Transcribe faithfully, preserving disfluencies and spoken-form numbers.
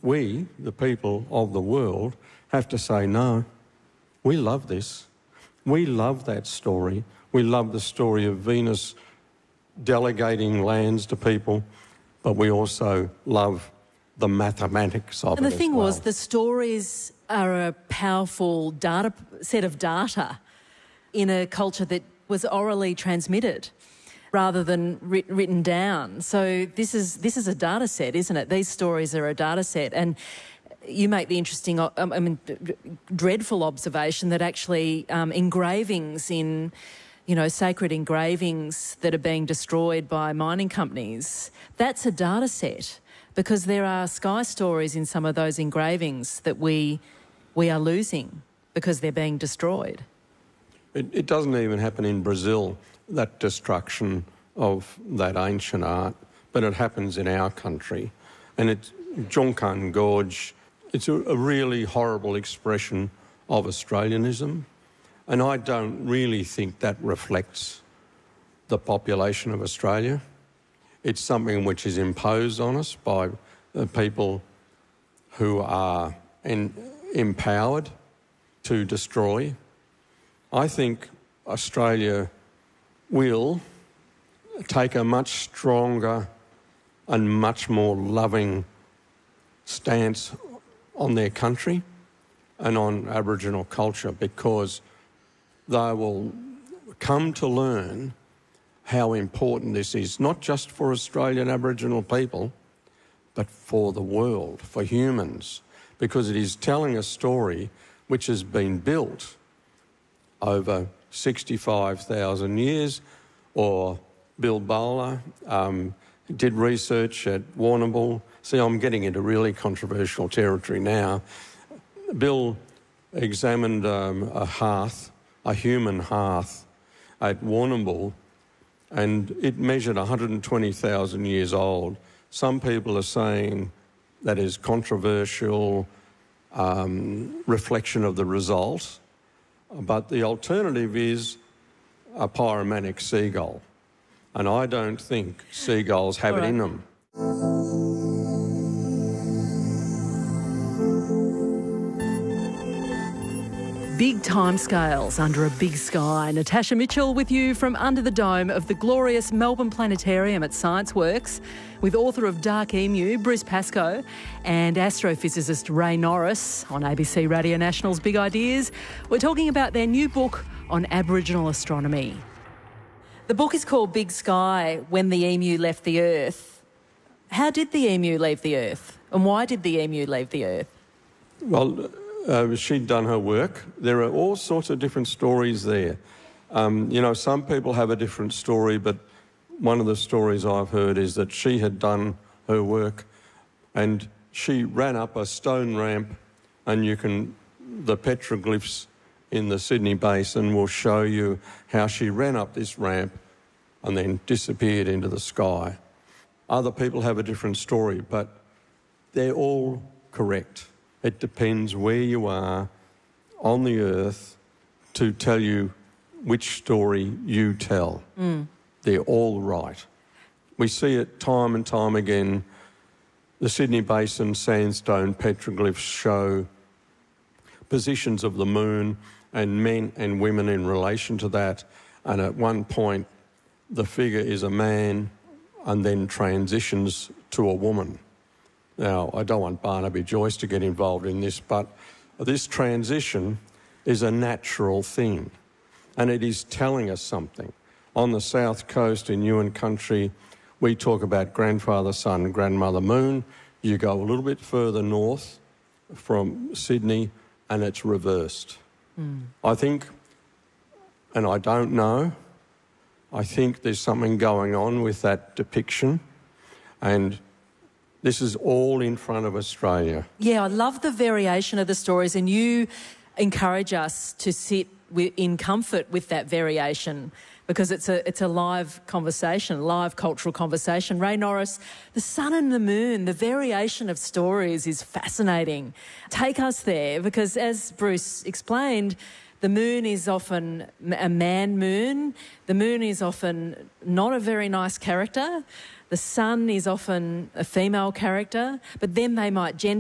we, the people of the world, have to say, no, we love this. We love that story. We love the story of Venus delegating lands to people, but we also love the mathematics of it. And the as thing well. was, the stories are a powerful data set of data in a culture that was orally transmitted rather than writ- written down. So this is this is a data set, isn't it? These stories are a data set, and you make the interesting, um, I mean, dreadful observation that actually um, engravings in, you know, sacred engravings that are being destroyed by mining companies, that's a data set, because there are sky stories in some of those engravings that we we are losing because they're being destroyed. It, it doesn't even happen in Brazil, that destruction of that ancient art, but it happens in our country. And it's Jonkan Gorge. It's a, a really horrible expression of Australianism, and I don't really think that reflects the population of Australia. It's something which is imposed on us by the people who are in, empowered to destroy. I think Australia will take a much stronger and much more loving stance on their country and on Aboriginal culture, because they will come to learn how important this is, not just for Australian Aboriginal people, but for the world, for humans, because it is telling a story which has been built over sixty-five thousand years. Or Bill Bowler um, did research at Warrnambool. See, I'm getting into really controversial territory now. Bill examined um, a hearth, a human hearth at Warrnambool, and it measured one hundred twenty thousand years old. Some people are saying that is controversial um, reflection of the result, but the alternative is a pyromanic seagull, and I don't think seagulls have All it in right. them. Big timescales under a big sky. Natasha Mitchell with you from under the dome of the glorious Melbourne Planetarium at ScienceWorks, with author of Dark Emu, Bruce Pascoe, and astrophysicist Ray Norris on A B C Radio National's Big Ideas. We're talking about their new book on Aboriginal astronomy. The book is called Big Sky, When the Emu Left the Earth. How did the emu leave the Earth? And why did the emu leave the Earth? Well, uh, she'd done her work. There are all sorts of different stories there. Um, you know, some people have a different story, but one of the stories I've heard is that she had done her work and she ran up a stone ramp, and you can, the petroglyphs in the Sydney Basin will show you how she ran up this ramp and then disappeared into the sky. Other people have a different story, but they're all correct. It depends where you are on the earth to tell you which story you tell. Mm. They're all right. We see it time and time again. The Sydney Basin sandstone petroglyphs show positions of the moon and men and women in relation to that, and at one point the figure is a man and then transitions to a woman. Now, I don't want Barnaby Joyce to get involved in this, but this transition is a natural thing, and it is telling us something. On the south coast in Yuin country, we talk about grandfather sun, grandmother moon. You go a little bit further north from Sydney and it's reversed. Mm. I think, and I don't know, I think there's something going on with that depiction, and this is all in front of Australia. Yeah, I love the variation of the stories, and you encourage us to sit wi- in comfort with that variation, because it's a it's a live conversation, live cultural conversation. Ray Norris, the sun and the moon, the variation of stories is fascinating. Take us there, because as Bruce explained, the moon is often a man moon. The moon is often not a very nice character. The sun is often a female character, but then they might gender